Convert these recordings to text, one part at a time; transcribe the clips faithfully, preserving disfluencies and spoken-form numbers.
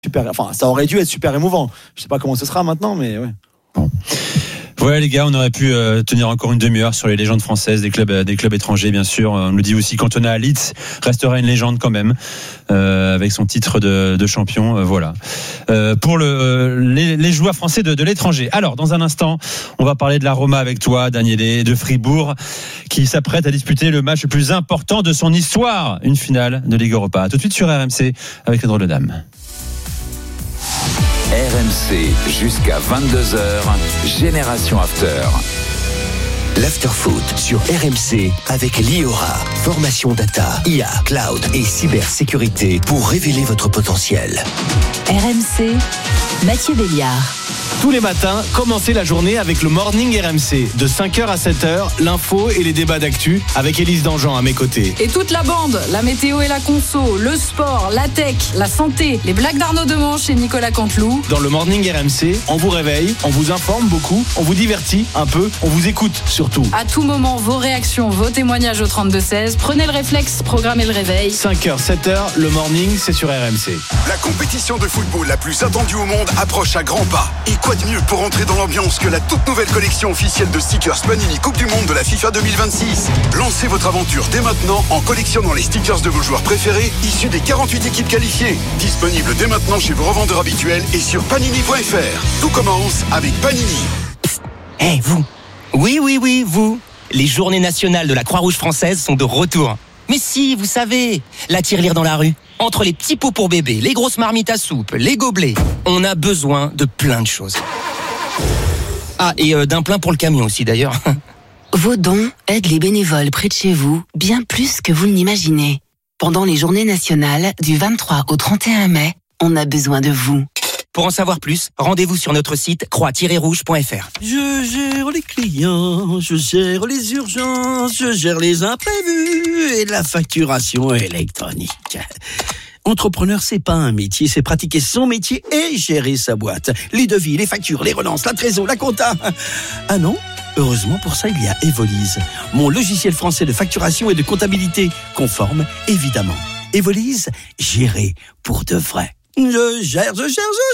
super, enfin, ça aurait dû être super émouvant. Je sais pas comment ce sera maintenant, mais ouais. Bon. Ouais les gars, on aurait pu euh, tenir encore une demi-heure sur les légendes françaises des clubs, euh, des clubs étrangers bien sûr. On nous dit aussi qu'Antona Leeds restera une légende quand même euh, avec son titre de, de champion. Euh, voilà. Euh, pour le, euh, les, les joueurs français de, de l'étranger. Alors dans un instant, on va parler de la Roma avec toi, Daniele, de Fribourg, qui s'apprête à disputer le match le plus important de son histoire, une finale de Ligue Europa. Tout de suite sur R M C avec les drôles de dames. R M C jusqu'à vingt-deux heures, Génération After. L'Afterfoot sur R M C avec Liora. Formation data, I A, cloud et cybersécurité pour révéler votre potentiel. R M C, Mathieu Béliard. Tous les matins, commencez la journée avec le Morning R M C. De cinq heures à sept heures, l'info et les débats d'actu avec Élise Dangean à mes côtés. Et toute la bande, la météo et la conso, le sport, la tech, la santé, les blagues d'Arnaud Demanche et Nicolas Canteloup. Dans le Morning R M C, on vous réveille, on vous informe beaucoup, on vous divertit un peu, on vous écoute surtout. À tout moment, vos réactions, vos témoignages au trente-deux seize. Prenez le réflexe, programmez le réveil. cinq heures, sept heures, le Morning, c'est sur R M C. La compétition de football la plus attendue au monde approche à grands pas. Et quoi de mieux pour entrer dans l'ambiance que la toute nouvelle collection officielle de stickers Panini Coupe du Monde de la FIFA deux mille vingt-six. Lancez votre aventure dès maintenant en collectionnant les stickers de vos joueurs préférés issus des quarante-huit équipes qualifiées. Disponible dès maintenant chez vos revendeurs habituels et sur panini point f r. Tout commence avec Panini. Eh hey, vous. Oui, oui, oui, vous. Les journées nationales de la Croix-Rouge française sont de retour. Mais si, vous savez, la tirelire dans la rue. Entre les petits pots pour bébé, les grosses marmites à soupe, les gobelets, on a besoin de plein de choses. Ah, et euh, d'un plein pour le camion aussi d'ailleurs. Vos dons aident les bénévoles près de chez vous bien plus que vous ne l'imaginez. Pendant les journées nationales du vingt-trois au trente et un mai, on a besoin de vous. Pour en savoir plus, rendez-vous sur notre site croix tiret rouge point f r. Je gère les clients, je gère les urgences, je gère les imprévus et la facturation électronique. Entrepreneur, c'est pas un métier, c'est pratiquer son métier et gérer sa boîte. Les devis, les factures, les relances, la trésor, la compta. Ah non ? Heureusement pour ça, il y a Evolise, mon logiciel français de facturation et de comptabilité, conforme évidemment. Evolise, gérer pour de vrai. Je gère, je gère, je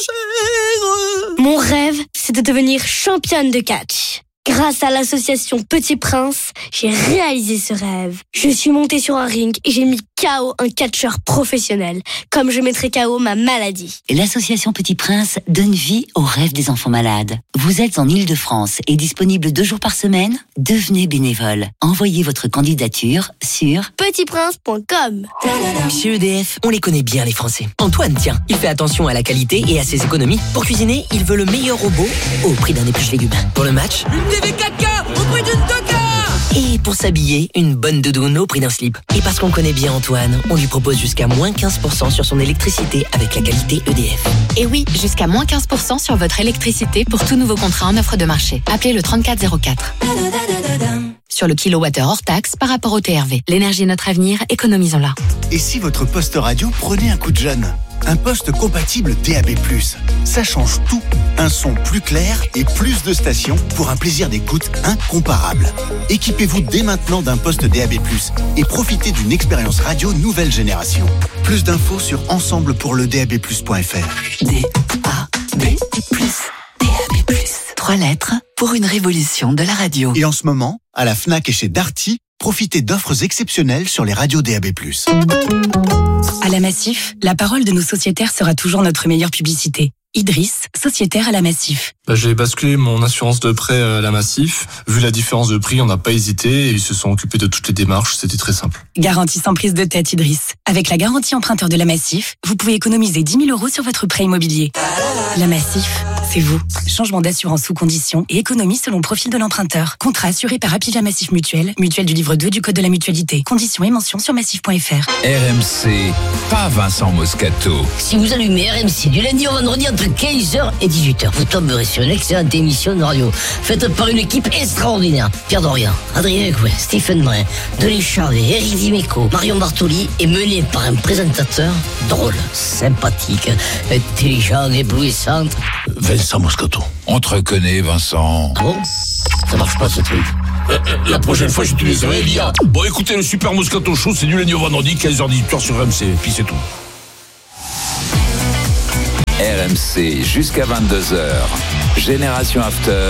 gère. Mon rêve, c'est de devenir championne de catch. Grâce à l'association Petit Prince, j'ai réalisé ce rêve. Je suis montée sur un ring et j'ai mis K O un catcheur professionnel, comme je mettrai K O ma maladie. L'association Petit Prince donne vie aux rêves des enfants malades. Vous êtes en Île-de-France et disponible deux jours par semaine ? Devenez bénévole. Envoyez votre candidature sur petit prince point com. Chez E D F, on les connaît bien les Français. Antoine, tiens, il fait attention à la qualité et à ses économies. Pour cuisiner, il veut le meilleur robot au prix d'un épluche légumes. Pour le match, une T V quatre K au prix d'une deux K. Et pour s'habiller, une bonne doudoune au prix d'un slip. Et parce qu'on connaît bien Antoine, on lui propose jusqu'à moins quinze pour cent sur son électricité avec la qualité E D F. Et oui, jusqu'à moins quinze pour cent sur votre électricité pour tout nouveau contrat en offre de marché. Appelez le trente-quatre zéro quatre. Sur le kilowattheure hors taxe par rapport au T R V. L'énergie est notre avenir, économisons-la. Et si votre poste radio prenait un coup de jeune ? Un poste compatible D A B plus, ça change tout. Un son plus clair et plus de stations pour un plaisir d'écoute incomparable. Équipez-vous dès maintenant d'un poste D A B plus et profitez d'une expérience radio nouvelle génération. Plus d'infos sur ensemble pour le D A B plus point f r. D A B plus, D A B plus. Trois lettres pour une révolution de la radio. Et en ce moment, à la Fnac et chez Darty, profitez d'offres exceptionnelles sur les radios D A B plus. À la Massif, la parole de nos sociétaires sera toujours notre meilleure publicité. Idriss, sociétaire à la Massif. Bah, j'ai basculé mon assurance de prêt à la Massif. Vu la différence de prix, on n'a pas hésité et ils se sont occupés de toutes les démarches. C'était très simple. Garantie sans prise de tête, Idriss. Avec la garantie emprunteur de la Massif, vous pouvez économiser dix mille euros sur votre prêt immobilier. La Massif, c'est vous. Changement d'assurance sous condition et économie selon le profil de l'emprunteur. Contrat assuré par Apivia Massif Mutuelle, mutuelle du livre deux du Code de la mutualité. Conditions et mentions sur massif point f r. R M C, pas Vincent Moscato. Si vous allumez R M C du lundi au vendredi entre quinze heures et dix-huit heures, vous tomberez sur une excellente émission de radio faite par une équipe extraordinaire. Pierre Dorian, Adrien Couet, Stephen Brun, Denis Charvet, Eric Dimeco, Marion Bartoli est menée par un présentateur drôle, sympathique, intelligent, éblouissant. Vincent Moscato. On te reconnaît, Vincent. Ah bon ? Ça marche pas ce truc. Euh, euh, la prochaine fois, j'utiliserai l'I A. Bon, écoutez, le Super Moscato Show, c'est du lundi au vendredi, quinze heures dix-huit heures sur R M C. Puis c'est tout. R M C jusqu'à vingt-deux heures. Génération After.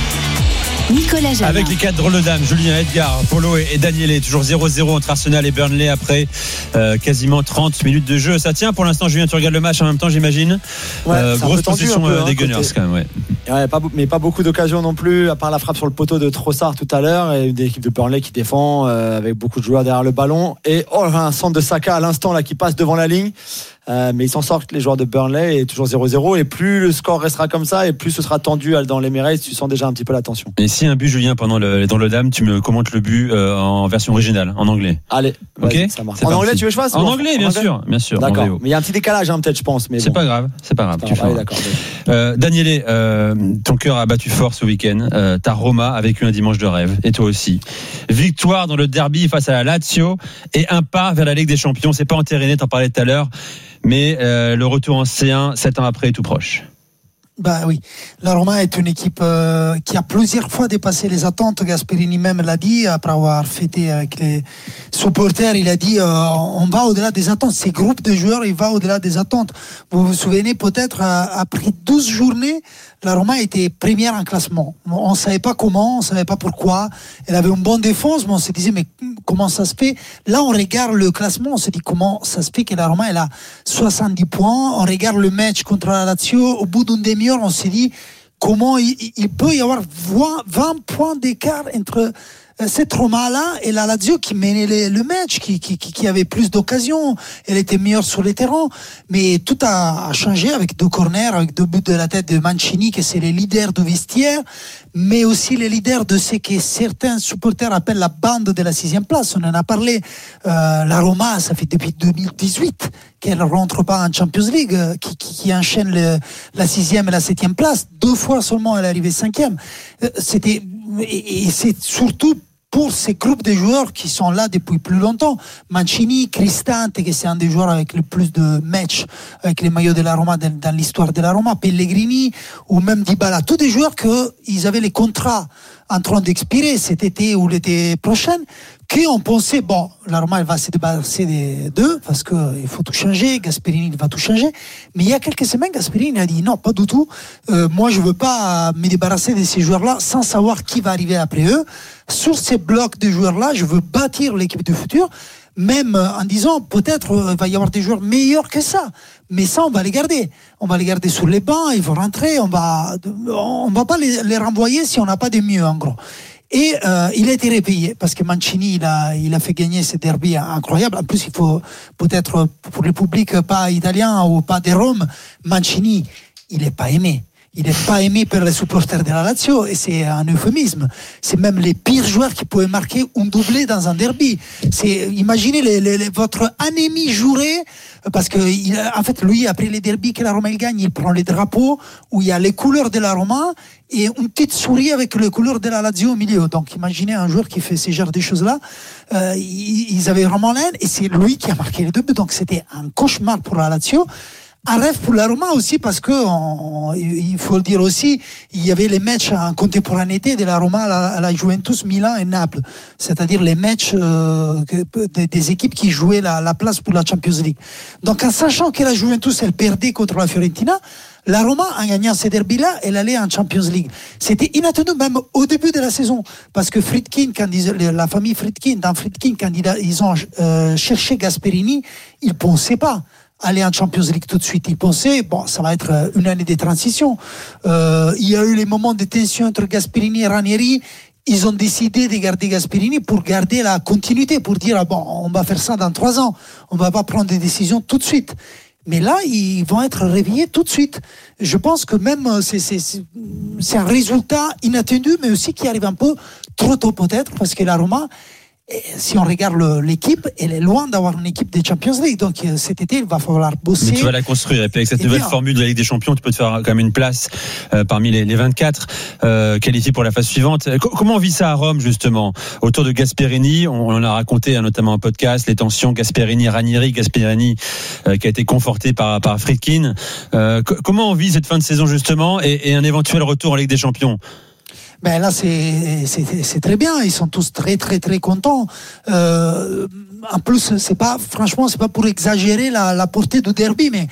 Nicolas Jamin. Avec les quatre drôles de dames, Julien, Edgar, Polo et, et Daniele, toujours zéro zéro entre Arsenal et Burnley après euh, quasiment trente minutes de jeu. Ça tient pour l'instant, Julien, tu regardes le match en même temps, j'imagine. Ouais, euh, grosse possession peu, hein, des Gunners côté... quand même. Ouais. Ouais, pas, mais pas beaucoup d'occasions non plus, à part la frappe sur le poteau de Trossard tout à l'heure et une équipe de Burnley qui défend euh, avec beaucoup de joueurs derrière le ballon. Et oh, un centre de Saka à l'instant là qui passe devant la ligne. Euh, mais ils s'en sortent, les joueurs de Burnley, et toujours zéro zéro. Et plus le score restera comme ça, et plus ce sera tendu dans l'Emirates, tu sens déjà un petit peu la tension. Et si un but, Julien, pendant le, dans le dame, tu me commentes le but euh, en version originale, en anglais. Allez, ok. Ça marche. En anglais, tu veux que je fasse? En anglais, bien sûr, bien sûr. D'accord. Mais il y a un petit décalage, hein, peut-être, je pense. Mais c'est bon. pas grave, c'est pas grave. C'est tu pas grave. Allez, d'accord. Euh, Daniele, euh, ton cœur a battu fort ce week-end. Euh, ta Roma a vécu un dimanche de rêve, et toi aussi. Victoire dans le derby face à la Lazio et un pas vers la Ligue des Champions. C'est pas entériné, t'en parlais tout à l'heure. Mais euh, le retour en C un, sept ans après, est tout proche. Bah oui, la Roma est une équipe euh, qui a plusieurs fois dépassé les attentes. Gasperini même l'a dit, après avoir fêté avec les supporters, il a dit euh, on va au-delà des attentes. Ces groupes de joueurs, il va au-delà des attentes. Vous vous souvenez peut-être, après douze journées, la Roma était première en classement. On ne savait pas comment, on ne savait pas pourquoi. Elle avait une bonne défense, mais on se disait mais comment ça se fait? Là, on regarde le classement, on se dit comment ça se fait que la Roma elle a soixante-dix points. On regarde le match contre la Lazio, au bout d'une demi-heure, on s'est dit comment il, il peut y avoir vingt points d'écart entre cette Roma-là et la Lazio qui menait le, le match, qui, qui, qui avait plus d'occasions, elle était meilleure sur les terrains, mais tout a, a changé avec deux corners, avec deux buts de la tête de Mancini, qui c'est les leaders du vestiaire, mais aussi les leaders de ce que certains supporters appellent la bande de la sixième place. On en a parlé, euh, la Roma, ça fait depuis deux mille dix-huit qu'elle ne rentre pas en Champions League, euh, qui, qui, qui enchaîne le, la sixième et la septième place. Deux fois seulement elle est arrivée cinquième. Euh, c'était, et, et c'est surtout pour ces groupes de joueurs qui sont là depuis plus longtemps. Mancini, Cristante, qui c'est un des joueurs avec le plus de matchs avec les maillots de la Roma dans, dans l'histoire de la Roma, Pellegrini ou même Dybala, tous des joueurs qu'ils avaient les contrats en train d'expirer cet été ou l'été prochain, qu'on pensait, bon, la Roma elle va se débarrasser des deux parce qu'il faut tout changer, Gasperini va tout changer, mais il y a quelques semaines Gasperini a dit non, pas du tout, euh, moi je veux pas me débarrasser de ces joueurs là sans savoir qui va arriver après eux. Sur ces blocs de joueurs là, je veux bâtir l'équipe du futur, même en disant peut-être il euh, va y avoir des joueurs meilleurs que ça, mais ça on va les garder, on va les garder sur les bancs, ils vont rentrer, on va on va pas les, les renvoyer si on n'a pas de mieux en gros. Et euh, il a été repayé parce que Mancini il a il a fait gagner ce derby incroyable. En plus il faut peut-être pour le public pas italien ou pas de Rome, Mancini il est pas aimé. Il n'est pas aimé par les supporters de la Lazio et c'est un euphémisme. C'est même les pires joueurs qui pouvaient marquer un doublé dans un derby. C'est, imaginez les, les, les, votre ennemi juré, parce que il, en fait lui après les derbys que la Roma il gagne, il prend les drapeaux où il y a les couleurs de la Roma et une petite souris avec les couleurs de la Lazio au milieu. Donc imaginez un joueur qui fait ce genre de choses là. Euh, ils, ils avaient vraiment l'aine et c'est lui qui a marqué les deux buts. Donc c'était un cauchemar pour la Lazio. Un rêve pour la Roma aussi parce que on, il faut le dire aussi, il y avait les matchs en contemporanéité de la Roma à la, à la Juventus, Milan et Naples, c'est-à-dire les matchs euh, des, des équipes qui jouaient la, la place pour la Champions League. Donc en sachant que la Juventus elle perdait contre la Fiorentina, la Roma en gagnant ces derbys-là, elle allait en Champions League. C'était inattendu même au début de la saison parce que Friedkin, quand ils, la famille Friedkin, dans Friedkin, quand ils ont euh, cherché Gasperini, ils pensaient pas aller en Champions League tout de suite. Ils pensaient, bon, ça va être une année de transition. Euh, il y a eu les moments de tension entre Gasperini et Ranieri. Ils ont décidé de garder Gasperini pour garder la continuité, pour dire, ah bon, on va faire ça dans trois ans. On va pas prendre des décisions tout de suite. Mais là, ils vont être réveillés tout de suite. Je pense que même, c'est, c'est, c'est un résultat inattendu, mais aussi qui arrive un peu trop tôt peut-être, parce que la Roma, et si on regarde le, l'équipe, elle est loin d'avoir une équipe des Champions League. Donc cet été, il va falloir bosser. Mais tu vas la construire. Et puis avec cette et nouvelle bien. formule de la Ligue des Champions, tu peux te faire quand même une place euh, parmi les, les vingt-quatre euh, qualifiés pour la phase suivante. C- comment on vit ça à Rome, justement, autour de Gasperini? On, on en a raconté hein, notamment en podcast, les tensions Gasperini-Ranieri, Gasperini euh, qui a été conforté par, par Friedkin. Euh, c- comment on vit cette fin de saison, justement, et, et un éventuel retour en Ligue des Champions? Ben là, c'est, c'est, c'est très bien. Ils sont tous très, très, très contents. Euh, en plus, c'est pas, franchement, c'est pas pour exagérer la, la portée du derby, mais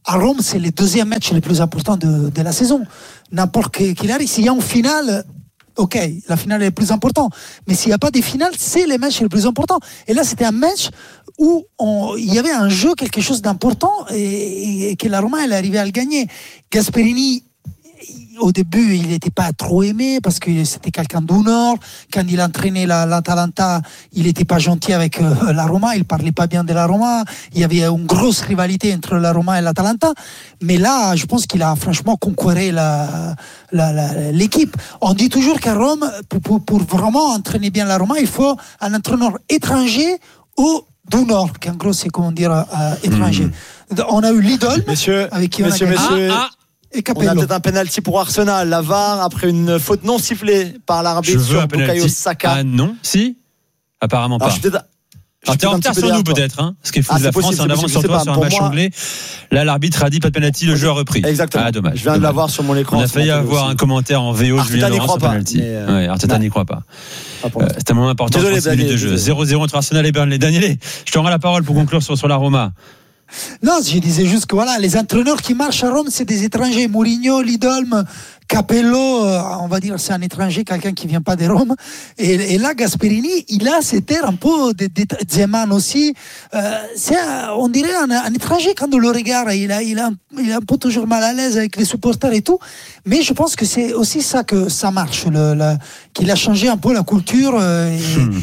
à Rome, c'est le deuxième match le plus important de, de la saison. N'importe qu'il arrive, s'il y a une finale, ok, la finale est le plus important. Mais s'il n'y a pas de finale, c'est le match le plus important. Et là, c'était un match où on, il y avait un jeu, quelque chose d'important, et, et que la Roma, elle arrivait à le gagner. Gasperini, au début, il n'était pas trop aimé parce que c'était quelqu'un du Nord. Quand il entraînait la, l'Atalanta, il n'était pas gentil avec euh, la Roma. Il parlait pas bien de la Roma. Il y avait une grosse rivalité entre la Roma et l'Atalanta. Mais là, je pense qu'il a franchement conquéré la, la, la, l'équipe. On dit toujours qu'à Rome, pour, pour, pour vraiment entraîner bien la Roma, il faut un entraîneur étranger ou du Nord, qu'en gros, c'est comment dire euh, étranger. Mmh. On a eu Lidl, messieurs, avec qui messieurs, on a messieurs. Ah, ah. On a peut-être un penalty pour Arsenal. La V A R après une faute non sifflée par l'arbitre sur Bukayo Saka. Ah non, si apparemment pas. Alors, je Alors, t'es en retard sur nous peut-être, hein. Ce qui est fou, ah, la France est en avance sur toi sur un match anglais. Là, l'arbitre a dit pas de penalty, le jeu a repris. Exactement. Ah, dommage. Je viens de l'avoir sur mon écran. On a failli avoir aussi un commentaire en V O. Arteta n'y croit pas. Penalty. Euh... Ouais, Arteta n'y croit pas. Ah, euh, c'est un moment important. Désolé, trente minutes de jeu. zéro zéro entre Arsenal et Burnley. Daniel, je te rends la parole pour conclure sur, sur la Roma. Non, je disais juste que voilà, les entraîneurs qui marchent à Rome, c'est des étrangers. Mourinho, Lidolm, Capello, euh, on va dire c'est un étranger, quelqu'un qui vient pas de Rome. Et, et là, Gasperini, il a cet air un peu de, de, de Zeman aussi. Euh, c'est un, on dirait un, un étranger quand on le regarde. Il a, il a, il est un peu toujours mal à l'aise avec les supporters et tout. Mais je pense que c'est aussi ça que ça marche, le, le, qu'il a changé un peu la culture euh, et, hmm.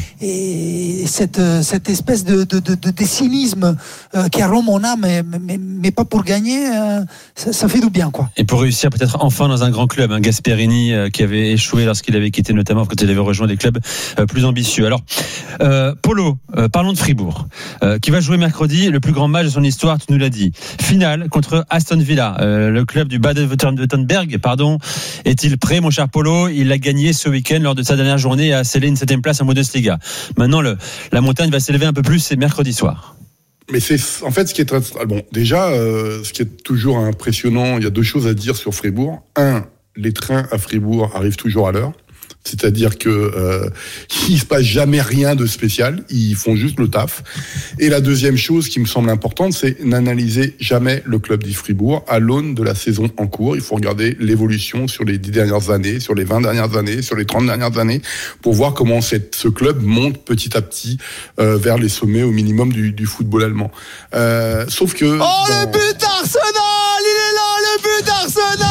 et cette, cette espèce de, de, de, de, de cynisme euh, qu'à Rome on a, mais, mais, mais pas pour gagner. Euh, ça, ça fait du bien, quoi. Et pour réussir peut-être enfin dans un grand club, hein, Gasperini euh, qui avait échoué lorsqu'il avait quitté, notamment quand il avait rejoint des clubs euh, plus ambitieux. Alors, euh, Polo, euh, parlons de Fribourg, euh, qui va jouer mercredi le plus grand match de son histoire, tu nous l'as dit. Finale contre Aston Villa, euh, le club du Baden-Württemberg, pardon. Est-il prêt, mon cher Polo? Il a gagné ce week-end lors de sa dernière journée et a scellé une septième place en Bundesliga. Maintenant, le, la montagne va s'élever un peu plus, c'est mercredi soir. Mais c'est en fait ce qui est très bon. Déjà, euh, ce qui est toujours impressionnant, il y a deux choses à dire sur Fribourg. Un, les trains à Fribourg arrivent toujours à l'heure. C'est-à-dire que euh, il se passe jamais rien de spécial, ils font juste le taf. Et la deuxième chose qui me semble importante, c'est n'analyser jamais le club d'I Fribourg à l'aune de la saison en cours. Il faut regarder l'évolution sur les dix dernières années, sur les vingt dernières années, sur les trente dernières années, pour voir comment cette, ce club monte petit à petit euh, vers les sommets au minimum du, du football allemand. Euh, sauf que... Oh, dans... le but d'Arsenal! Il est là, le but d'Arsenal!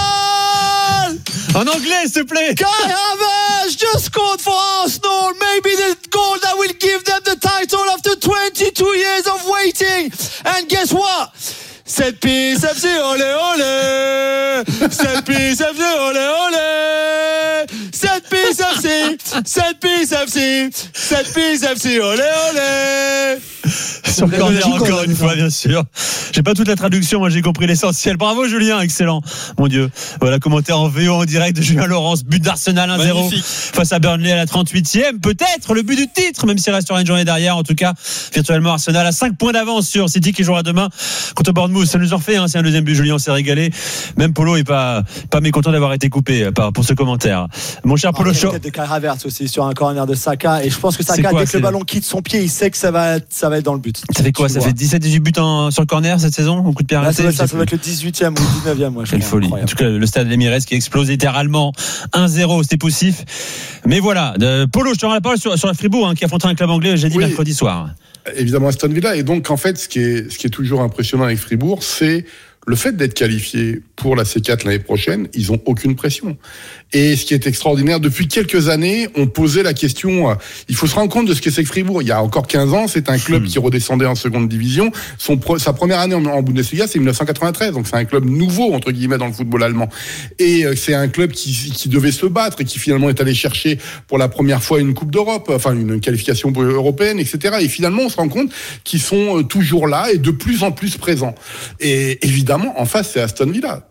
En anglais, s'il te plaît! Kai Havertz just scored for Arsenal. Maybe the goal that will give them the title after twenty-two years of waiting. And guess what? Set piece F C, olé olé. Set piece F C, olé olé. Set piece F C, set piece F C, set piece F C, olé olé. Sur corner encore une fois, bien sûr. J'ai pas toute la traduction, moi j'ai compris l'essentiel. Bravo Julien, excellent. Mon Dieu. Voilà, commentaire en V O en direct de Julien Laurence. But d'Arsenal un zéro face à Burnley à la trente-huitième. Peut-être le but du titre, même s'il restera une journée derrière. En tout cas, virtuellement Arsenal à cinq points d'avance sur City qui jouera demain contre Bournemouth. Ça nous en refait, hein, c'est un deuxième but. Julien, on s'est régalé. Même Polo est pas, pas mécontent d'avoir été coupé par, pour ce commentaire. Mon cher Polo, ah, Show. Il y a de Kai Havertz aussi sur un corner de Saka. Et je pense que Saka, quoi, dès que le ballon quitte son pied, il sait que ça va, ça va être dans le but. Ça fait quoi? Ça fait dix-sept dix-huit buts en, sur le corner cette saison au coup de pied arrêté? Là, ça, ça, ça va être le dix-huitième ou le dix-neuvième. Moi, quelle folie. En tout cas, le stade L'Emirates qui explose littéralement un zéro, c'était poussif. Mais voilà, de, Polo, je te rends la parole sur, sur la Fribourg hein, qui affrontera un club anglais, j'ai dit oui, mercredi soir. Évidemment Aston Villa. Et donc en fait, ce qui est, ce qui est toujours impressionnant avec Fribourg, c'est le fait d'être qualifié pour la C quatre l'année prochaine, ils ont aucune pression. Et ce qui est extraordinaire, depuis quelques années, on posait la question, euh, il faut se rendre compte de ce que c'est que Fribourg. Il y a encore quinze ans, c'est un club mmh. qui redescendait en seconde division. Son pro, sa première année en, en Bundesliga, c'est dix-neuf cent quatre-vingt-treize. Donc c'est un club nouveau, entre guillemets, dans le football allemand. Et euh, c'est un club qui, qui devait se battre et qui finalement est allé chercher pour la première fois une Coupe d'Europe, enfin une qualification européenne, et cetera. Et finalement, on se rend compte qu'ils sont euh, toujours là et de plus en plus présents. Et évidemment, en face, c'est Aston Villa.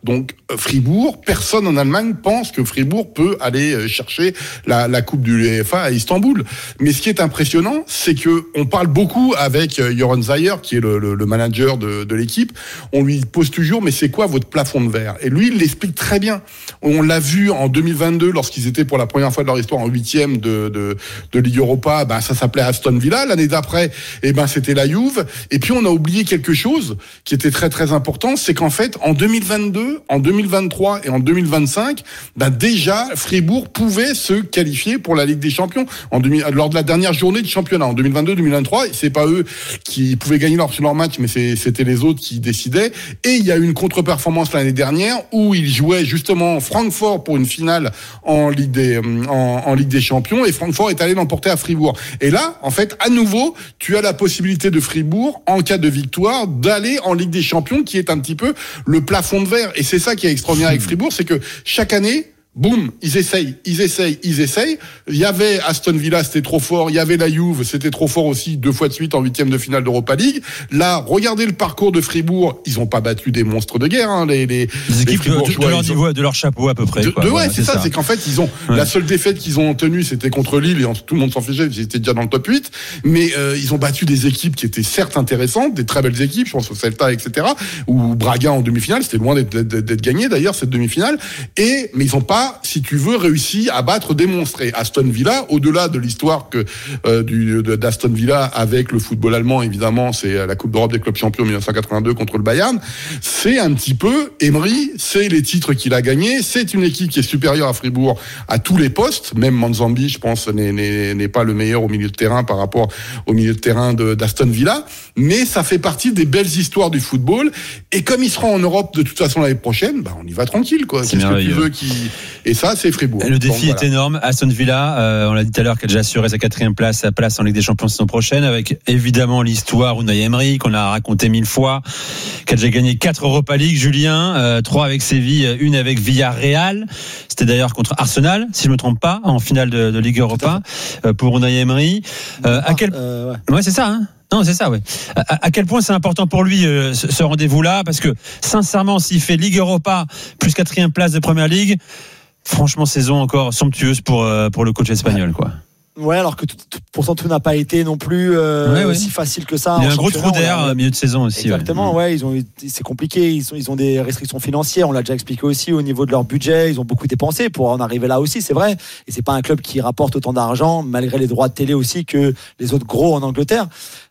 Donc Fribourg, personne en Allemagne pense que Fribourg peut aller chercher la, la Coupe du UEFA à Istanbul. Mais ce qui est impressionnant, c'est que on parle beaucoup avec Joran Zayer, qui est le, le, le manager de, de l'équipe. On lui pose toujours, mais c'est quoi votre plafond de verre ? Et lui, il l'explique très bien. On l'a vu en deux mille vingt-deux, lorsqu'ils étaient pour la première fois de leur histoire en huitième de, de, de Ligue Europa. Ben ça s'appelait Aston Villa. L'année d'après, eh ben c'était la Juve. Et puis on a oublié quelque chose qui était très très important, c'est qu'en fait, en deux mille vingt-deux, en deux mille vingt-trois et en deux mille vingt-cinq, ben déjà Fribourg pouvait se qualifier pour la Ligue des Champions en deux mille, lors de la dernière journée du championnat en deux mille vingt-deux deux mille vingt-trois. C'est pas eux qui pouvaient gagner leur, leur match, mais c'est, c'était les autres qui décidaient. Et il y a eu une contre-performance l'année dernière où ils jouaient justement Francfort pour une finale en Ligue des en, en Ligue des Champions, et Francfort est allé l'emporter à Fribourg. Et là, en fait, à nouveau, tu as la possibilité de Fribourg, en cas de victoire, d'aller en Ligue des Champions, qui est un petit peu le plafond de verre. Et c'est ça qui est extraordinaire avec Fribourg, c'est que chaque année, boum, ils essayent, ils essayent, ils essayent. Il y avait Aston Villa, c'était trop fort. Il y avait la Juve, c'était trop fort aussi, deux fois de suite en huitième de finale d'Europa League. Là, regardez le parcours de Fribourg. Ils ont pas battu des monstres de guerre, hein, les, les, les équipes les de, de leur niveau, ont... de leur chapeau à peu près. De, quoi. de, ouais, voilà, c'est, c'est ça, ça. C'est qu'en fait, ils ont, ouais. La seule défaite qu'ils ont tenue, c'était contre Lille, et tout le monde s'en fichait, ils étaient déjà dans le top huit. Mais, euh, ils ont battu des équipes qui étaient certes intéressantes, des très belles équipes, je pense au Celta, et cetera. Ou Braga en demi-finale, c'était loin d'être, d'être, d'être gagné d'ailleurs, cette demi-finale. Et, mais ils ont pas, si tu veux, réussi à battre des monstres. Et Aston Villa, au-delà de l'histoire que euh, du, de, d'Aston Villa avec le football allemand, évidemment, c'est la Coupe d'Europe des clubs champions dix-neuf cent quatre-vingt-deux contre le Bayern, c'est un petit peu Emery, c'est les titres qu'il a gagnés, c'est une équipe qui est supérieure à Fribourg à tous les postes, même Manzambi, je pense, n'est, n'est, n'est pas le meilleur au milieu de terrain par rapport au milieu de terrain de, d'Aston Villa, mais ça fait partie des belles histoires du football, et comme ils seront en Europe de toute façon l'année prochaine, bah on y va tranquille, quoi. C'est Qu'est-ce que tu veux qui... Et ça, c'est Fribourg. Le défi Donc, voilà. est énorme. Aston Villa, euh, on l'a dit tout à l'heure, qui a déjà assuré sa quatrième place, sa place en Ligue des Champions saison prochaine, avec évidemment l'histoire Unai Emery qu'on a raconté mille fois, qui a déjà gagné quatre Europa League, Julien, euh, trois avec Séville, une avec Villarreal. C'était d'ailleurs contre Arsenal, si je me trompe pas, en finale de, de Ligue Europa euh, pour Unai Emery. Euh, à quel euh, ouais. ouais, c'est ça. Hein Non, c'est ça, ouais. À, à quel point c'est important pour lui euh, ce, ce rendez-vous-là, parce que sincèrement, s'il fait Ligue Europa plus quatrième place de Première Ligue, franchement, saison encore somptueuse pour euh, pour le coach espagnol, quoi. Ouais, alors que tout, tout, pourtant tout n'a pas été non plus euh, ouais, ouais. aussi facile que ça. Il y a un gros trou d'air au milieu de saison aussi. Exactement, ouais. ouais ils ont, c'est compliqué. Ils, sont, ils ont des restrictions financières. On l'a déjà expliqué aussi au niveau de leur budget. Ils ont beaucoup dépensé pour en arriver là aussi, c'est vrai. Et c'est pas un club qui rapporte autant d'argent, malgré les droits de télé aussi, que les autres gros en Angleterre.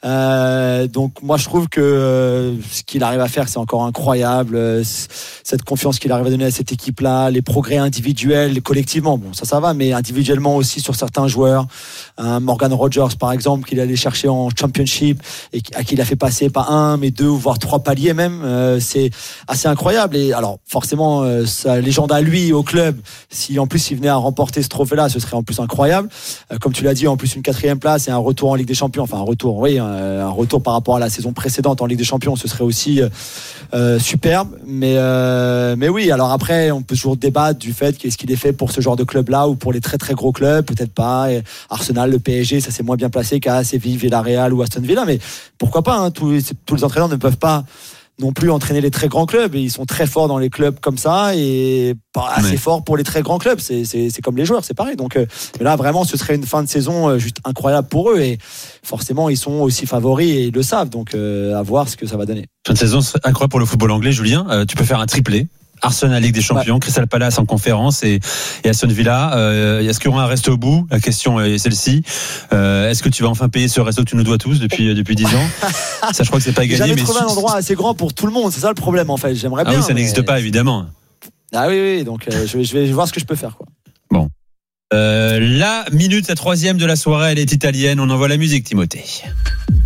Euh, donc moi je trouve que euh, ce qu'il arrive à faire, c'est encore incroyable. Euh, cette confiance qu'il arrive à donner à cette équipe-là, les progrès individuels, collectivement, bon ça ça va, mais individuellement aussi sur certains joueurs. Un Morgan Rogers par exemple qu'il allait chercher en Championship et à qui il a fait passer pas un mais deux voire trois paliers même, euh, c'est assez incroyable. Et alors forcément euh, sa légende à lui au club, si en plus il venait à remporter ce trophée là, ce serait en plus incroyable. Euh, comme tu l'as dit, en plus une quatrième place et un retour en Ligue des Champions, enfin un retour oui un, un retour par rapport à la saison précédente en Ligue des Champions, ce serait aussi euh, superbe. Mais euh, mais oui, alors après on peut toujours débattre du fait qu'est-ce qu'il est fait pour ce genre de club là ou pour les très très gros clubs, peut-être pas. Et Arsenal, le P S G, ça c'est moins bien placé qu'à Séville, Villarreal ou Aston Villa, mais pourquoi pas, hein, tous, tous les entraîneurs ne peuvent pas non plus entraîner les très grands clubs, et ils sont très forts dans les clubs comme ça et pas assez ouais. forts pour les très grands clubs, c'est, c'est, c'est comme les joueurs, c'est pareil. Donc euh, mais là vraiment ce serait une fin de saison euh, juste incroyable pour eux, et forcément ils sont aussi favoris et ils le savent, donc euh, à voir ce que ça va donner. Fin de saison incroyable pour le football anglais, Julien. Euh, tu peux faire un triplé. Arsenal Ligue des Champions, ouais. Crystal Palace en conférence et, et Aston Villa. Euh, est-ce qu'il y aura un resto au bout ? La question est celle-ci. Euh, est-ce que tu vas enfin payer ce resto que tu nous dois tous depuis depuis dix ans ? Ça, je crois que c'est pas gagné. J'avais mais trouvé un endroit assez grand pour tout le monde. C'est ça le problème en fait. J'aimerais ah bien. Ah oui, ça mais... n'existe pas évidemment. Ah oui, oui. Donc euh, je, vais, je vais voir ce que je peux faire, quoi. Bon. Euh, la minute, la troisième de la soirée, elle est italienne. On envoie la musique, Timothée.